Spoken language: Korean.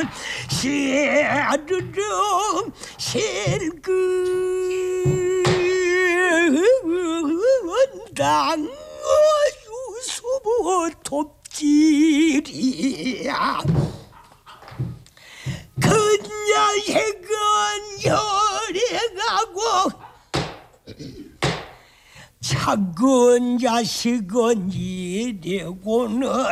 시르릉 실근당 유수부 돕지리야 근야해건 열애가고 작은 자식은 이래고는